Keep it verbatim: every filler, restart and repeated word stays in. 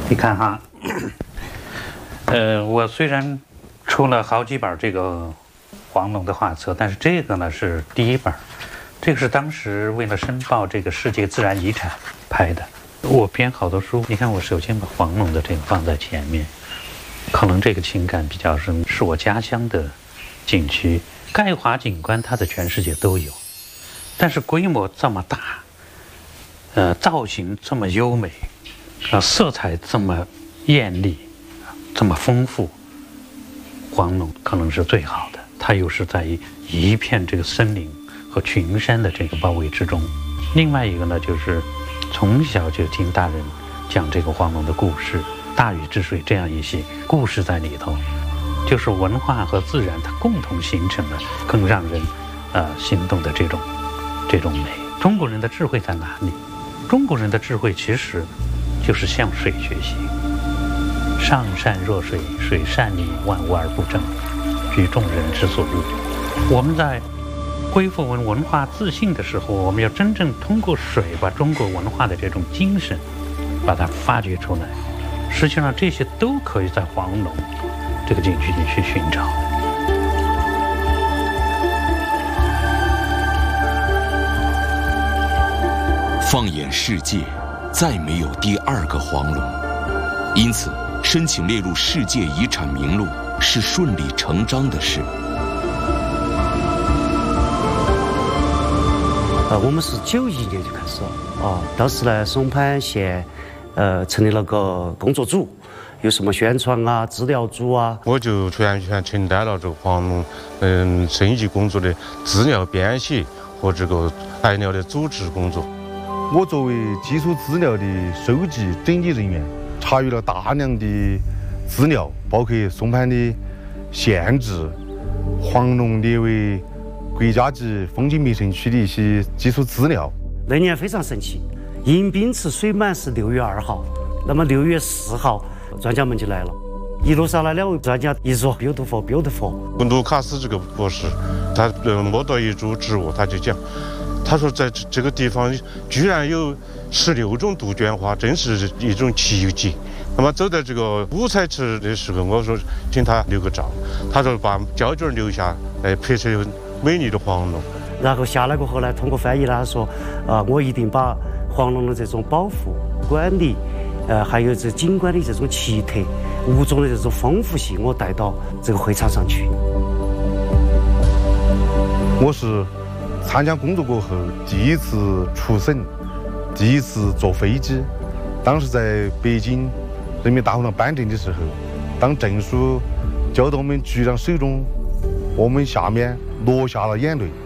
你看哈，呃，我虽然出了好几本这个黄龙的画册，但是这个呢是第一本，这个是当时为了申报这个世界自然遗产拍的。我编好多书，你看我首先把黄龙的这个放在前面，可能这个情感比较深，是我家乡的景区。盖华景观它的全世界都有，但是规模这么大，呃，造型这么优美。啊，色彩这么艳丽，这么丰富，黄龙可能是最好的。它又是在一片这个森林和群山的这个包围之中。另外一个呢，就是从小就听大人讲这个黄龙的故事，大禹治水这样一些故事在里头，就是文化和自然它共同形成了更让人呃心动的这种这种美。中国人的智慧在哪里？中国人的智慧其实就是向水学习，上善若水，水善利万物而不争，居众人之所恶。我们在恢复文文化自信的时候，我们要真正通过水把中国文化的这种精神把它发掘出来。实际上这些都可以在黄龙这个景区里去寻找。 放眼世界，再没有第二个黄龙，因此申请列入世界遗产名录是顺理成章的事。 呃，我们是九一年就开始了啊，当时呢，松潘县呃成立了个工作组，有什么宣传啊、资料组啊， 我就全权承担了这个黄龙嗯升级工作的资料编写和这个材料的组织工作。 我作为基础资料的收集整理人员，查阅了大量的资料，包括松潘的县志、黄龙列为国家级风景名胜区的一些基础资料。 那年非常神奇，迎宾池水满是六月二号，那么六月四号专家们就来了，一路上来两位专家一说 beautiful beautiful。 卢卡斯这个博士，他呃摸到一株植物，他就讲。他说，在这个地方居然有十六种杜鹃花，真是一种奇迹。那么走在这个五彩池的时候，我说请他留个照，他说把胶卷留下来拍摄美丽的黄龙。 然后下来过后呢，通过翻译呢，他说啊、呃，我一定把黄龙的这种保护、管理，呃，还有这景观的这种奇特、物种的这种丰富性，我带到这个会场上去。 我是参加工作过后第一次出省，第一次坐飞机。当时在北京人民大会堂颁证的时候，当证书交到我们局长手中，我们下面落下了眼泪。